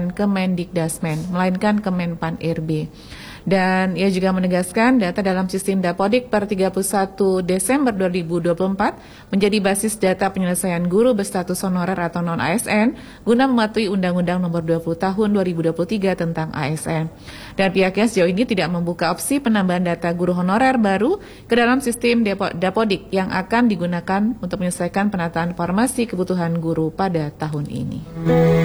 bukan Kemendikdasmen, melainkan Kemenpan RB. Dan ia juga menegaskan data dalam sistem Dapodik per 31 Desember 2024 menjadi basis data penyelesaian guru berstatus honorer atau non-ASN guna mematuhi Undang-Undang Nomor 20 Tahun 2023 tentang ASN. Dan pihaknya sejauh ini tidak membuka opsi penambahan data guru honorer baru ke dalam sistem Dapodik yang akan digunakan untuk menyelesaikan penataan formasi kebutuhan guru pada tahun ini.